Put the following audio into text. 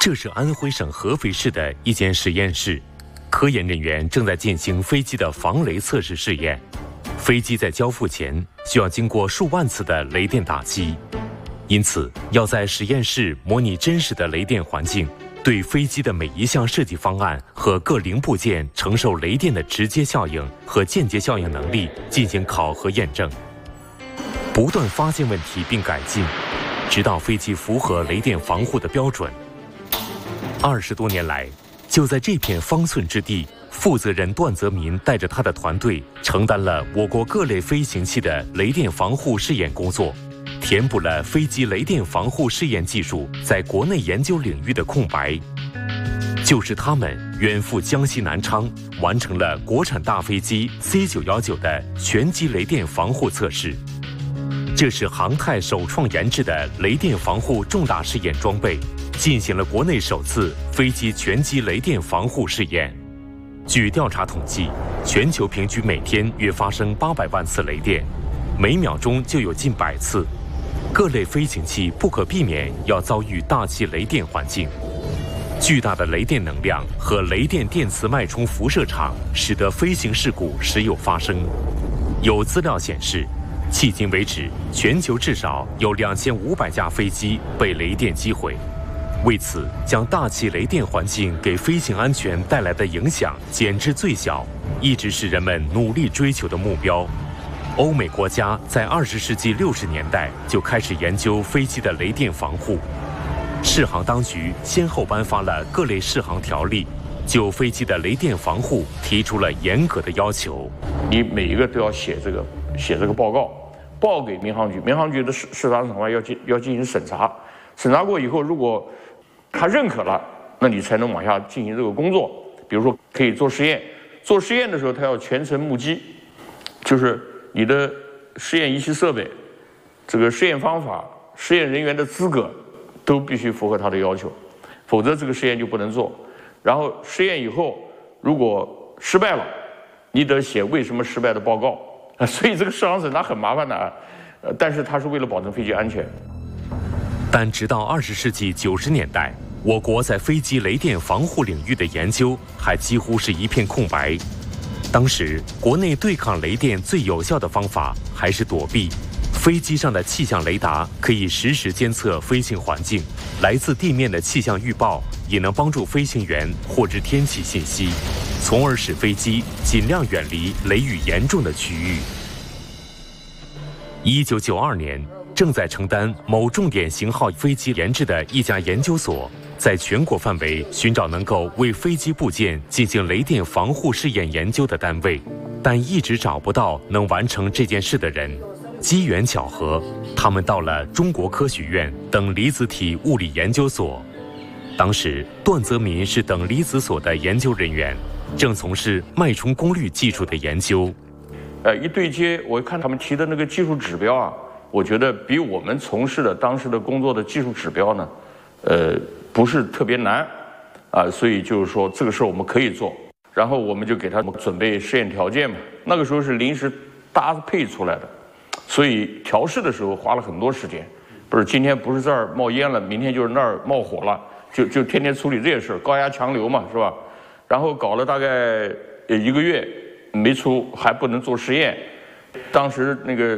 这是安徽省合肥市的一间实验室，科研人员正在进行飞机的防雷测试试验。飞机在交付前需要经过数万次的雷电打击，因此要在实验室模拟真实的雷电环境，对飞机的每一项设计方案和各零部件承受雷电的直接效应和间接效应能力进行考核验证，不断发现问题并改进，直到飞机符合雷电防护的标准。20多年来，就在这片方寸之地，负责人段泽民带着他的团队承担了我国各类飞行器的雷电防护试验工作，填补了飞机雷电防护试验技术在国内研究领域的空白。就是他们远赴江西南昌，完成了国产大飞机 C919 的全机雷电防护测试。这是航太首创研制的雷电防护重大试验装备，进行了国内首次飞机全机雷电防护试验。据调查统计，全球平均每天约发生800万次雷电，每秒钟就有近100次。各类飞行器不可避免要遭遇大气雷电环境。巨大的雷电能量和雷电电磁脉冲辐射场使得飞行事故时有发生。有资料显示，迄今为止，全球至少有2500架飞机被雷电击毁。为此，将大气雷电环境给飞行安全带来的影响减至最小，一直是人们努力追求的目标。欧美国家在20世纪60年代就开始研究飞机的雷电防护，适航当局先后颁发了各类适航条例，就飞机的雷电防护提出了严格的要求。 你每一个都要写这个报告，报给民航局，民航局的适航审核要进行审查，审查过以后，如果他认可了，那你才能往下进行这个工作。比如说可以做实验，做实验的时候他要全程目击，就是你的实验仪器设备、这个实验方法、实验人员的资格都必须符合他的要求，否则这个实验就不能做。然后实验以后如果失败了，你得写为什么失败的报告啊。所以这个适航审查很麻烦的啊，但是它是为了保证飞机安全。 但直到20世纪90年代，我国在飞机雷电防护领域的研究还几乎是一片空白。当时，国内对抗雷电最有效的方法还是躲避。飞机上的气象雷达可以实时监测飞行环境，来自地面的气象预报也能帮助飞行员获知天气信息，从而使飞机尽量远离雷雨严重的区域。1992年，正在承担某重点型号飞机研制的一家研究所，在全国范围寻找能够为飞机部件进行雷电防护试验研究的单位，但一直找不到能完成这件事的人。机缘巧合，他们到了中国科学院等离子体物理研究所。当时，段泽民是等离子所的研究人员，正从事脉冲功率技术的研究。 一对接，我看他们提的那个技术指标啊，我觉得比我们从事的当时的工作的技术指标呢，不是特别难啊，所以就是说这个事儿我们可以做。然后我们就给他准备实验条件嘛，那个时候是临时搭配出来的，所以调试的时候花了很多时间。不是今天不是这儿冒烟了，明天就是那儿冒火了，就天天处理这些事儿，高压强流嘛，是吧？然后搞了大概1个月没出，还不能做实验。当时那个